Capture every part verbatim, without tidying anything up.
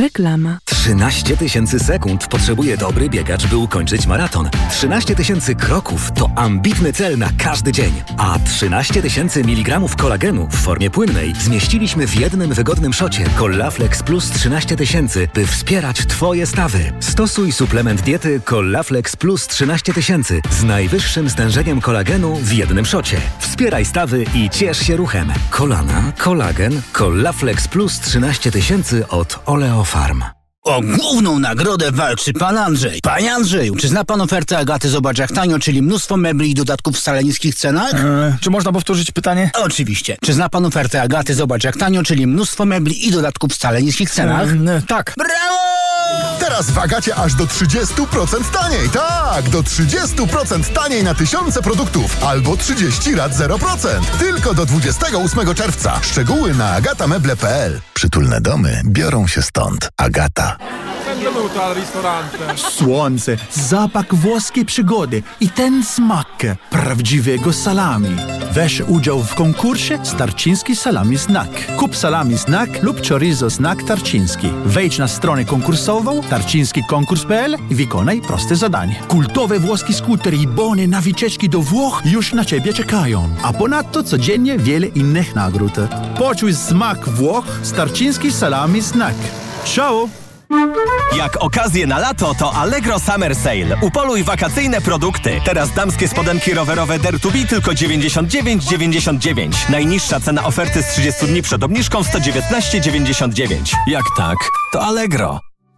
Reklama. trzynaście tysięcy sekund potrzebuje dobry biegacz, by ukończyć maraton. trzynaście tysięcy kroków to ambitny cel na każdy dzień. A trzynaście tysięcy miligramów kolagenu w formie płynnej zmieściliśmy w jednym wygodnym szocie Collaflex Plus trzynaście tysięcy, by wspierać Twoje stawy. Stosuj suplement diety Collaflex Plus trzynaście tysięcy z najwyższym stężeniem kolagenu w jednym szocie. Wspieraj stawy i ciesz się ruchem. Kolana, kolagen, Collaflex Plus trzynaście tysięcy od Oleofarm. O główną nagrodę walczy pan Andrzej. Panie Andrzeju, czy zna pan ofertę Agaty Zobacz jak tanio, czyli mnóstwo mebli i dodatków w wcale niskich cenach? Eee, czy można powtórzyć pytanie? Oczywiście. Czy zna pan ofertę Agaty Zobacz jak tanio, czyli mnóstwo mebli i dodatków w wcale niskich cenach? Eee, tak. Brawo! Teraz w Agacie aż do trzydzieści procent taniej. Tak, do trzydzieści procent taniej na tysiące produktów. Albo trzydzieści rat zero procent. Tylko do dwudziestego ósmego czerwca. Szczegóły na agatameble kropka p l. Przytulne domy biorą się stąd. Agata. Benvenuto al ristorante. Słońce, zapach włoskiej przygody i ten smak prawdziwego salami. Weź udział w konkursie Tarczyński Salami Snack. Kup salami snack lub chorizo snack tarczyński. Wejdź na stronę konkursową tarczyński konkurs kropka p l i wykonaj proste zadanie. Kultowe włoskie skutery i bony na wycieczki do Włoch już na Ciebie czekają. A ponadto codziennie wiele innych nagród. Poczuj smak Włoch z Tarczyński Salami Snack. Ciao! Jak okazję na lato, to Allegro Summer Sale. Upoluj wakacyjne produkty. Teraz damskie spodenki rowerowe Dare to Be tylko dziewięćdziesiąt dziewięć dziewięćdziesiąt dziewięć. Najniższa cena oferty z trzydziestu dni przed obniżką sto dziewiętnaście dziewięćdziesiąt dziewięć. Jak tak, to Allegro.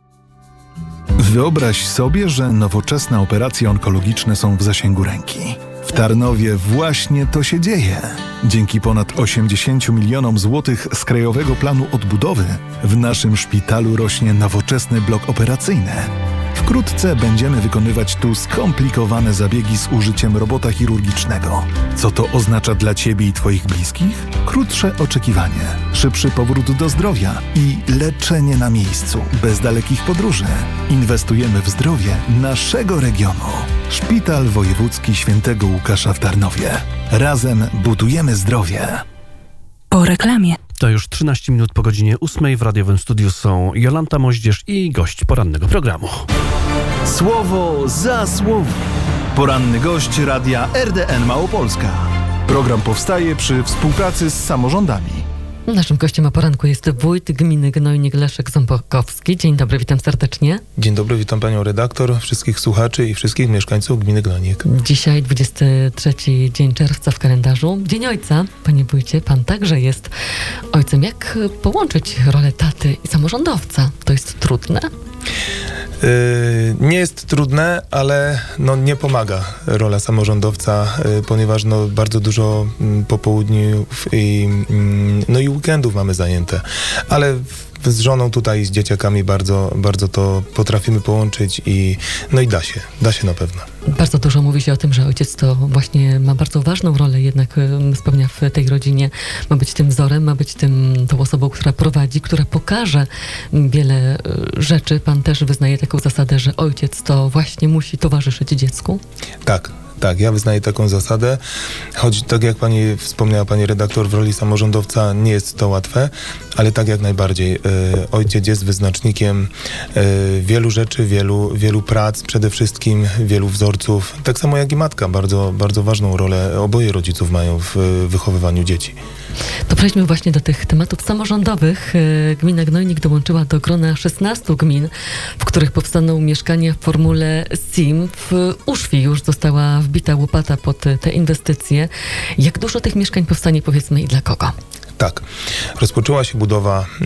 Wyobraź sobie, że nowoczesne operacje onkologiczne są w zasięgu ręki. W Tarnowie właśnie to się dzieje. Dzięki ponad osiemdziesięciu milionom złotych z Krajowego Planu Odbudowy w naszym szpitalu rośnie nowoczesny blok operacyjny. Wkrótce będziemy wykonywać tu skomplikowane zabiegi z użyciem robota chirurgicznego. Co to oznacza dla Ciebie i Twoich bliskich? Krótsze oczekiwanie, szybszy powrót do zdrowia i leczenie na miejscu, bez dalekich podróży. Inwestujemy w zdrowie naszego regionu. Szpital Wojewódzki Świętego Łukasza w Tarnowie. Razem budujemy zdrowie. Po reklamie. To już trzynaście minut po godzinie ósmej. W radiowym studiu są Jolanta Moździerz i gość porannego programu. Słowo za słowo. Poranny gość radia R D N Małopolska. Program powstaje przy współpracy z samorządami. Naszym gościem o poranku jest wójt gminy Gnojnik Leszek Ząbkowski. Dzień dobry, witam serdecznie. Dzień dobry, witam panią redaktor, wszystkich słuchaczy i wszystkich mieszkańców gminy Gnojnik. Dzisiaj dwudziesty trzeci dzień czerwca w kalendarzu. Dzień Ojca, panie wójcie, pan także jest ojcem. Jak połączyć rolę taty i samorządowca? To jest trudne? Yy, nie jest trudne, ale no, nie pomaga rola samorządowca, yy, ponieważ no, bardzo dużo yy, popołudniów i, yy, no, i weekendów mamy zajęte. Ale z żoną tutaj, z dzieciakami bardzo, bardzo to potrafimy połączyć i no i da się, da się na pewno. Bardzo dużo mówi się o tym, że ojciec to właśnie ma bardzo ważną rolę jednak spełnia w tej rodzinie. Ma być tym wzorem, ma być tym, tą osobą, która prowadzi, która pokaże wiele rzeczy. Pan też wyznaje taką zasadę, że ojciec to właśnie musi towarzyszyć dziecku? Tak. Tak, ja wyznaję taką zasadę, choć tak jak pani wspomniała, pani redaktor, w roli samorządowca nie jest to łatwe, ale tak jak najbardziej. Y, ojciec jest wyznacznikiem y, wielu rzeczy, wielu, wielu prac, przede wszystkim wielu wzorców, tak samo jak i matka. Bardzo, bardzo ważną rolę oboje rodziców mają w y, wychowywaniu dzieci. To przejdźmy właśnie do tych tematów samorządowych. Gmina Gnojnik dołączyła do grona szesnastu gmin, w których powstaną mieszkania w formule S I M. W Uszwi już została wbita łopata pod te inwestycje. Jak dużo tych mieszkań powstanie, powiedzmy, i dla kogo? Tak. Rozpoczęła się budowa yy,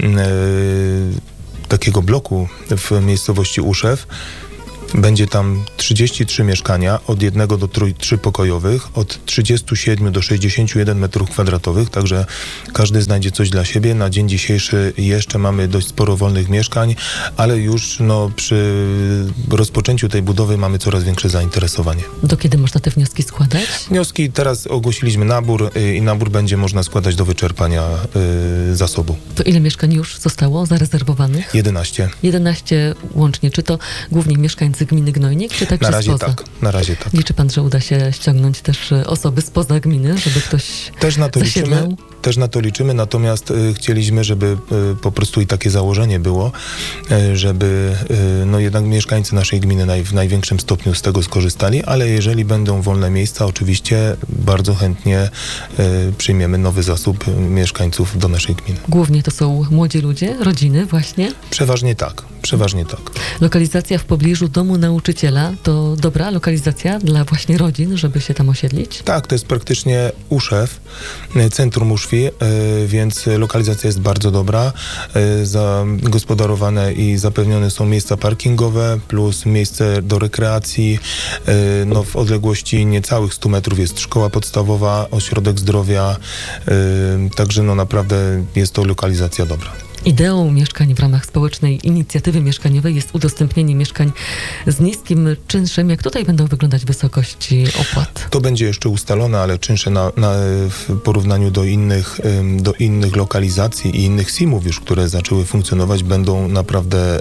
takiego bloku w miejscowości Uszew. Będzie tam trzydzieści trzy mieszkania, od jednego do trój, trzypokojowych, od trzydziestu siedmiu do sześćdziesięciu jeden metrów kwadratowych, także każdy znajdzie coś dla siebie. Na dzień dzisiejszy jeszcze mamy dość sporo wolnych mieszkań, ale już no, przy rozpoczęciu tej budowy mamy coraz większe zainteresowanie. Do kiedy można te wnioski składać? Wnioski teraz ogłosiliśmy nabór y, i nabór będzie można składać do wyczerpania y, zasobu. To ile mieszkań już zostało zarezerwowanych? jedenaście. jedenaście łącznie. Czy to głównie mieszkańcy gminy Gnojnik, czy także na razie spoza? tak, na razie tak. Liczy pan, że uda się ściągnąć też osoby spoza gminy, żeby ktoś Też na to zasiedlał? liczymy. też na to liczymy, natomiast y, chcieliśmy, żeby y, po prostu i takie założenie było, y, żeby y, no jednak mieszkańcy naszej gminy naj, w największym stopniu z tego skorzystali, ale jeżeli będą wolne miejsca, oczywiście bardzo chętnie y, przyjmiemy nowy zasób y, mieszkańców do naszej gminy. Głównie to są młodzi ludzie, rodziny właśnie? Przeważnie tak, przeważnie tak. Lokalizacja w pobliżu domu nauczyciela to dobra lokalizacja dla właśnie rodzin, żeby się tam osiedlić? Tak, to jest praktycznie Uszew, centrum Uszwi, y, więc lokalizacja jest bardzo dobra. Y, zagospodarowane i zapewnione są miejsca parkingowe plus miejsce do rekreacji. Y, no, w odległości niecałych stu metrów jest szkoła podstawowa, ośrodek zdrowia, y, także no naprawdę jest to lokalizacja dobra. Ideą mieszkań w ramach społecznej inicjatywy mieszkaniowej jest udostępnienie mieszkań z niskim czynszem. Jak tutaj będą wyglądać wysokości opłat? To będzie jeszcze ustalone, ale czynsze na, na, w porównaniu do innych, do innych lokalizacji i innych simów już, które zaczęły funkcjonować, będą naprawdę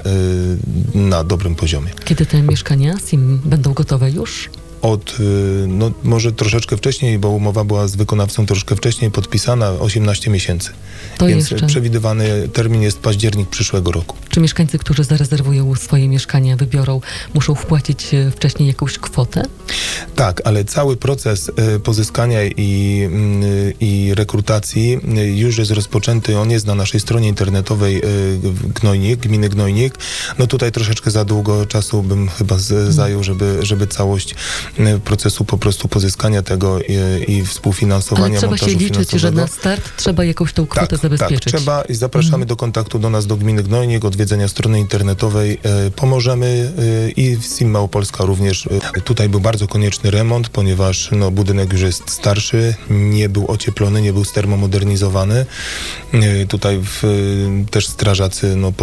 na dobrym poziomie. Kiedy te mieszkania sim będą gotowe już? Od, no może troszeczkę wcześniej, bo umowa była z wykonawcą troszkę wcześniej podpisana, osiemnaście miesięcy. To Więc jeszcze. Przewidywany termin jest październik przyszłego roku. Czy mieszkańcy, którzy zarezerwują swoje mieszkania, wybiorą, muszą wpłacić wcześniej jakąś kwotę? Tak, ale cały proces pozyskania i, i rekrutacji już jest rozpoczęty. On jest na naszej stronie internetowej Gnojnik, gminy Gnojnik. No tutaj troszeczkę za długo czasu bym chyba z, zajął, żeby, żeby całość procesu po prostu pozyskania tego i, i współfinansowania, ale trzeba montażu się liczyć, finansowego. że na start trzeba jakąś tą kwotę tak, zabezpieczyć. Tak, trzeba i zapraszamy mm. do kontaktu do nas, do gminy Gnojnik, odwiedzenia strony internetowej. E, pomożemy e, i Sim Małopolska również. E, tutaj był bardzo konieczny remont, ponieważ no, budynek już jest starszy, nie był ocieplony, nie był termomodernizowany. E, tutaj w, też strażacy no,